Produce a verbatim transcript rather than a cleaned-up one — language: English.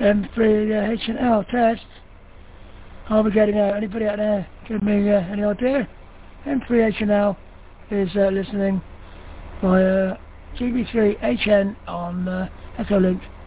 M three H and L test. I'll be getting out. Anybody out there give me uh, any idea? M three H and L is uh, listening via G B three H N on uh, Echolink.